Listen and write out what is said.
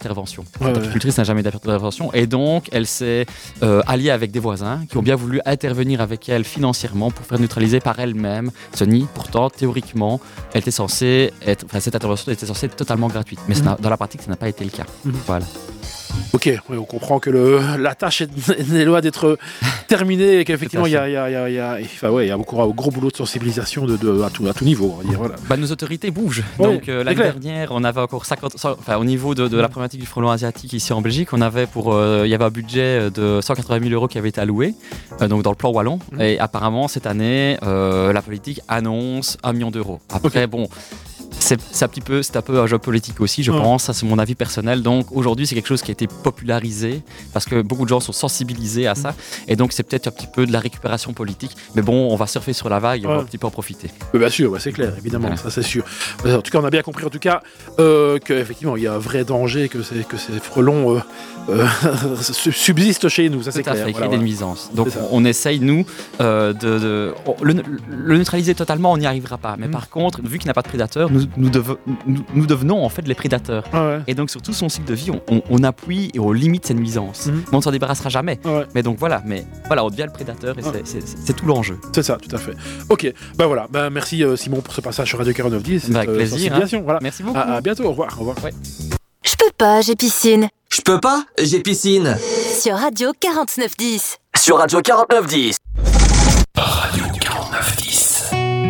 d'intervention. Cette apicultrice n'a jamais eu d'intervention et donc elle s'est alliée avec des voisins qui ont bien voulu intervenir avec elle financièrement pour faire neutraliser par elle-même ce nid. Pourtant, théoriquement, cette intervention était censée être totalement gratuite. Mais dans la pratique, ça n'a pas été le cas. Voilà. Ok, on comprend que la tâche est loin d'être terminée et qu'effectivement il y a beaucoup un gros boulot de sensibilisation à tout niveau. On va dire, voilà. Nos autorités bougent. Donc l'année dernière, on avait encore 50, au niveau de la problématique du frelon asiatique ici en Belgique, il y avait un budget de 180 000 € qui avait été alloué, donc dans le plan wallon. Et apparemment cette année, la politique annonce 1 million d'euros. Après, c'est un peu un jeu politique aussi, je pense, ça c'est mon avis personnel. Donc aujourd'hui c'est quelque chose qui a été popularisé parce que beaucoup de gens sont sensibilisés à ça et donc c'est peut-être un petit peu de la récupération politique, mais bon, on va surfer sur la vague et on va un petit peu en profiter. Bien sûr, c'est clair, évidemment, ça c'est sûr. En tout cas, on a bien compris qu'effectivement il y a un vrai danger que ces frelons subsistent chez nous, ça c'est clair. Tout à fait, des nuisances. Donc on essaye nous de le neutraliser totalement, on n'y arrivera pas, mais par contre, vu qu'il n'a pas de prédateurs, nous devenons en fait les prédateurs. Et donc sur tout son cycle de vie, on appuie et on limite ces nuisances. Mais on ne s'en débarrassera jamais. Mais donc voilà, on devient le prédateur et c'est tout l'enjeu. C'est ça, tout à fait. Ok, merci Simon pour ce passage sur Radio 4910. Avec plaisir. Voilà. Merci beaucoup. À bientôt, au revoir. Ouais. Je peux pas, j'ai piscine. Je peux pas, j'ai piscine. Sur Radio 4910. Sur Radio 4910.